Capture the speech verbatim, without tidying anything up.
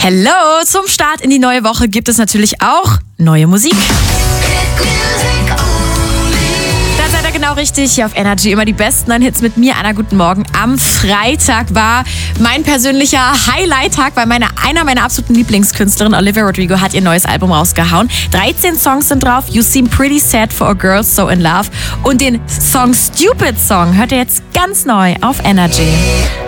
Hello, zum Start in die neue Woche gibt es natürlich auch neue Musik. Da seid ihr genau richtig, hier auf Energy immer die besten neuen Hits mit mir, Anna, guten Morgen. Am Freitag war mein persönlicher Highlight-Tag, weil meine, einer meiner absoluten Lieblingskünstlerinnen, Olivia Rodrigo, hat ihr neues Album rausgehauen. dreizehn Songs sind drauf, You Seem Pretty Sad for a Girl So in Love. Und den Song Stupid Song hört ihr jetzt ganz neu auf Energy.